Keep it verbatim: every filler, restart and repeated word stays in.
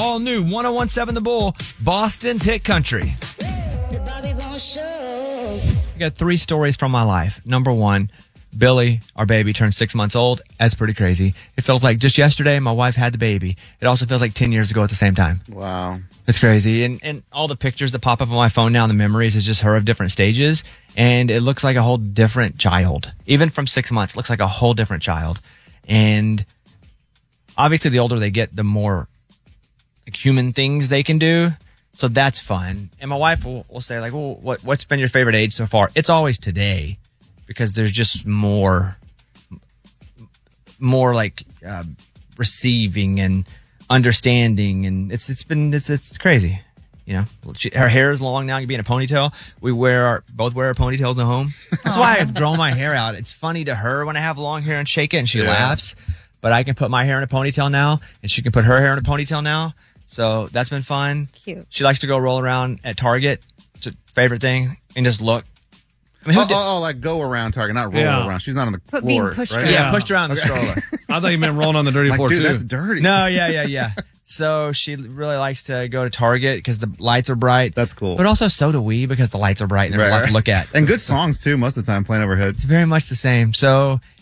all new one oh one point seven The Bull, Boston's hit country. The Bobby Bones Show. I got three stories from my life. Number one, Billy, our baby, turned six months old. That's pretty crazy. It feels like just yesterday my wife had the baby. It also feels like ten years ago at the same time. Wow. It's crazy. And and all the pictures that pop up on my phone now, and the memories, is just her of different stages. And it looks like a whole different child. Even from six months, it looks like a whole different child. And obviously the older they get, the more like, human things they can do. So that's fun. And my wife will, will say, like, well, what, what's been your favorite age so far? It's always today, because there's just more, more like uh, receiving and understanding. And it's it's been, it's it's crazy. You know, she, her hair is long now. You can be in a ponytail. We wear our, both wear our ponytails at home. That's why I've grown my hair out. It's funny to her when I have long hair and shake it and she Yeah. laughs. But I can put my hair in a ponytail now and she can put her hair in a ponytail now. So that's been fun. Cute. She likes to go roll around at Target. It's a favorite thing. And just look. I mean, who Oh, did- oh, oh, like go around Target, not roll Yeah. around. She's not on the But being floor, pushed right? around. yeah, Yeah. pushed around the stroller. I thought you meant rolling on the dirty Like, floor dude, too. that's dirty. No, yeah, yeah, yeah. So she really likes to go to Target because the lights are bright. That's cool. But also so do we because the lights are bright and there's Right, a lot right. to look at. And good songs too, most of the time, playing overhead. It's very much the same. So